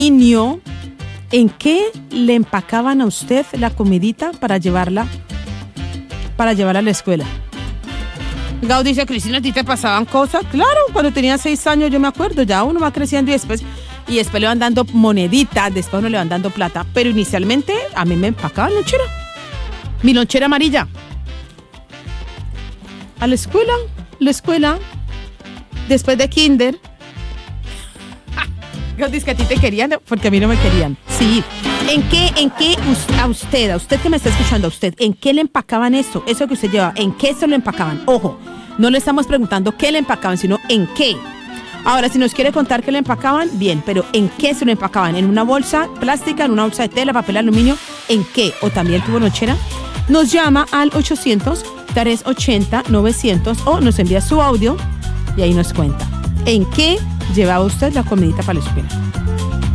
niño, ¿en qué le empacaban a usted la comidita para llevarla a la escuela? Gao dice, Cristina, ¿a ti te pasaban cosas? Claro, cuando tenía 6 años yo me acuerdo, ya uno va creciendo y después le van dando moneditas, después uno le van dando plata. Pero inicialmente a mí me empacaban lonchera. Mi lonchera amarilla. A la escuela, después de kinder. Gao dice que a ti te querían, porque a mí no me querían. Sí. ¿En qué a usted que me está escuchando, a usted, en qué le empacaban eso que usted lleva? ¿En qué se lo empacaban? Ojo, no le estamos preguntando qué le empacaban, sino en qué. Ahora, si nos quiere contar qué le empacaban, bien, pero ¿en qué se lo empacaban? ¿En una bolsa plástica, en una bolsa de tela, papel aluminio? ¿En qué? ¿O también tuvo lonchera? Nos llama al 800-380-900 o nos envía su audio y ahí nos cuenta. ¿En qué llevaba usted la comidita para la escuela?